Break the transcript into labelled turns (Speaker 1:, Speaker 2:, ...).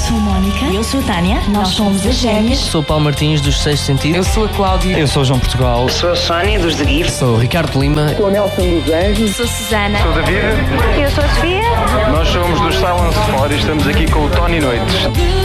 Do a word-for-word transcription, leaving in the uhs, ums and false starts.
Speaker 1: sou a Mónica.
Speaker 2: Eu sou a Tânia.
Speaker 1: Nós somos as Gêmeas.
Speaker 3: Sou o Paulo Martins, dos Sexto Sentido.
Speaker 4: Eu sou a Cláudia.
Speaker 5: Eu sou o João Portugal.
Speaker 6: Sou a Sónia, dos The Gift.
Speaker 5: Sou o Ricardo Lima.
Speaker 7: Sou o Nelson dos Anjos.
Speaker 2: Sou a Susana.
Speaker 8: Sou o David.
Speaker 9: Eu sou a Sofia.
Speaker 8: Nós somos dos Silence Four e estamos aqui com o Tony Noites.